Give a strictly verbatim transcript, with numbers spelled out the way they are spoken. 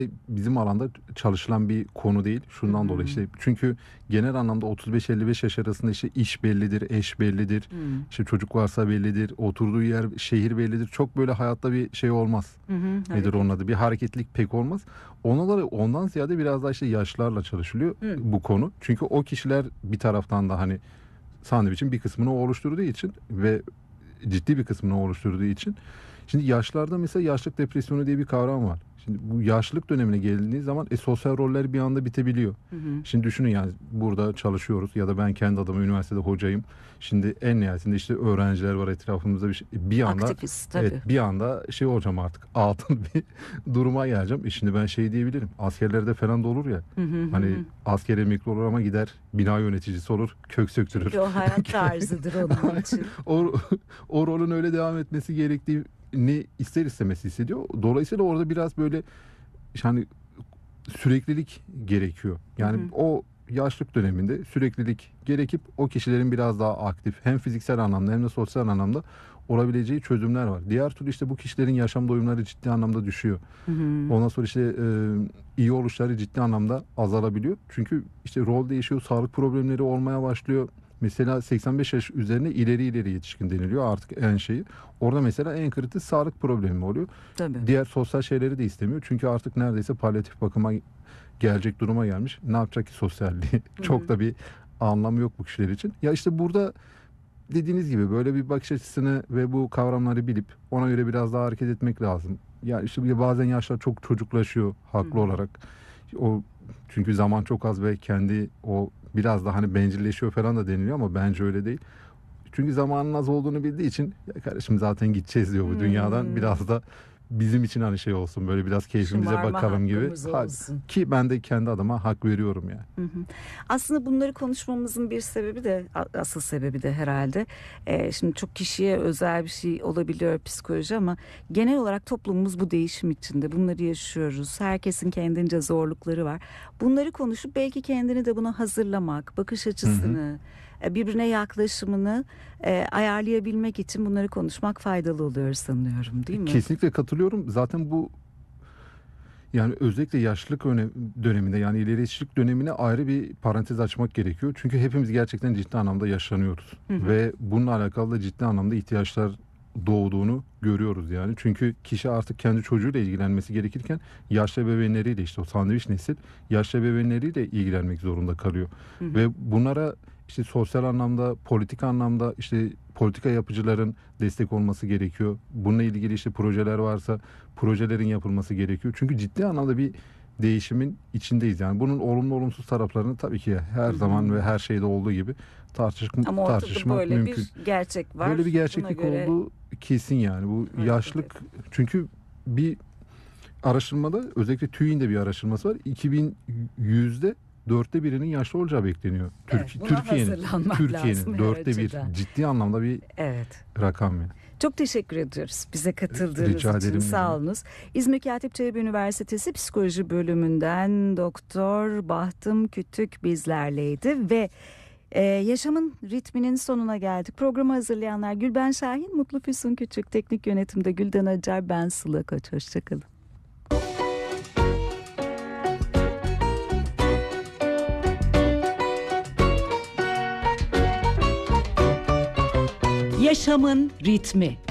bizim alanda çalışılan bir konu değil. Şundan dolayı Hımm. işte çünkü genel anlamda otuz beş elli beş yaş arasında işte iş bellidir, eş bellidir, Hımm. işte çocuk varsa bellidir, oturduğu yer, şehir bellidir. Çok böyle hayatta bir şey olmaz. Hı hı. Nedir onun Hareket. adı? Bir hareketlilik pek olmaz. Ondan ondan ziyade biraz daha işte yaşlılarla çalışılıyor Hımm. bu konu. Çünkü o kişiler bir taraftan da hani sandviçin bir kısmını o oluşturduğu için ve ciddi bir kısmını oluşturduğu için. Şimdi yaşlarda mesela yaşlık depresyonu diye bir kavram var. Şimdi bu yaşlılık dönemine gelindiği zaman e, sosyal roller bir anda bitebiliyor. Hı hı. Şimdi düşünün yani burada çalışıyoruz ya da ben kendi adıma üniversitede hocayım. Şimdi en nihayetinde işte öğrenciler var etrafımızda bir şey. Bir anda Aktivist evet tabii. bir anda şey olacağım artık altın bir duruma geleceğim. E şimdi ben şey diyebilirim. Askerlerde falan da olur ya. Hı hı, hı Hani hı. asker emekli olur ama gider bina yöneticisi olur, kök söktürür. Çünkü o hayat tarzıdır onun için. o, o rolün öyle devam etmesi gerektiğini ister istemez hissediyor. Dolayısıyla orada biraz böyle yani süreklilik gerekiyor. Hı Yani hı. o yaşlık döneminde süreklilik gerekip o kişilerin biraz daha aktif hem fiziksel anlamda hem de sosyal anlamda olabileceği çözümler var. Diğer türlü işte bu kişilerin yaşam doyumları ciddi anlamda düşüyor. Hı hı. Ondan sonra işte e, iyi oluşları ciddi anlamda azalabiliyor. Çünkü işte rol değişiyor, sağlık problemleri olmaya başlıyor. Mesela seksen beş yaş üzerine ileri ileri yetişkin deniliyor artık en şeyi. Orada mesela en kritik sağlık problemi oluyor. Tabii. Diğer sosyal şeyleri de istemiyor. Çünkü artık neredeyse palyatif bakıma gelecek duruma gelmiş. Ne yapacak ki sosyalliği? Hı Çok hı. da bir anlamı yok bu kişiler için. Ya işte burada dediğiniz gibi böyle bir bakış açısını ve bu kavramları bilip ona göre biraz daha hareket etmek lazım. Ya işte bazen yaşlar çok çocuklaşıyor Hı haklı hı. olarak. O çünkü zaman çok az ve kendi o biraz da hani bencilleşiyor falan da deniliyor ama bence öyle değil. Çünkü zamanın az olduğunu bildiği için ya kardeşim zaten gideceğiz diyor bu dünyadan. Hımm. Biraz da bizim için hani şey olsun böyle biraz keyfimize Şımarma bakalım gibi. hakkımız Ha, olsun. ki ben de kendi adıma hak veriyorum yani. Hı hı. Aslında bunları konuşmamızın bir sebebi de a asıl sebebi de herhâlde, eee, şimdi çok kişiye özel bir şey olabiliyor psikoloji ama genel olarak toplumumuz bu değişim içinde. Bunları yaşıyoruz. Herkesin kendince zorlukları var. Bunları konuşup belki kendini de buna hazırlamak, bakış Hı hı. açısını, eee, birbirine yaklaşımını, eee, ayarlayabilmek için bunları konuşmak faydalı oluyor sanıyorum, değil mi? Kesinlikle katılıyorum. Zaten bu yani özellikle yaşlılık öne döneminde yani ilericilik dönemine ayrı bir parantez açmak gerekiyor. Çünkü hepimiz gerçekten ciddi anlamda yaşlanıyoruz. Hı hı. Ve bununla alakalı da ciddi anlamda ihtiyaçlar doğduğunu görüyoruz yani. Çünkü kişi artık kendi çocuğuyla ilgilenmesi gerekirken yaşlı ebeveynleriyle işte o sandviç nesil yaşlı ebeveynleriyle ilgilenmek zorunda kalıyor. Hı hı. Ve bunlara işte sosyal anlamda, politik anlamda işte politika yapıcıların destek olması gerekiyor. Bununla ilgili işte projeler varsa projelerin yapılması gerekiyor. Çünkü ciddi anlamda bir değişimin içindeyiz. Yani bunun olumlu olumsuz taraflarını tabii ki her Hı hı. zaman ve her şeyde olduğu gibi tartışık, Ama ortada tartışmak böyle mümkün. bir gerçek var. Böyle bir Buna gerçeklik göre olduğu kesin yani. Bu hareket et. yaşlık çünkü bir araştırmada özellikle TÜİ'nin de bir araştırması var. iki bin yüzde dörtte birinin yaşlı olacağı bekleniyor. Evet, Türkiye, buna Türkiye'nin hazırlanmak lazım Türkiye'nin her dörtte bir açıdan. ciddi anlamda bir Evet. rakam yani. Çok teşekkür ediyoruz bize katıldığınız Rica için. ederim ne Sağ demek. olunuz. İzmir Katip Çelebi Üniversitesi Psikoloji Bölümünden Doktor Bahtım Kütük bizlerleydi ve e, yaşamın ritminin sonuna geldik. Programı hazırlayanlar Gülben Şahin, Mutlu Füsun Küçük, Teknik Yönetimde Gülden Acar, ben Sıla Koç. Hoşçakalın. Yaşamın ritmi.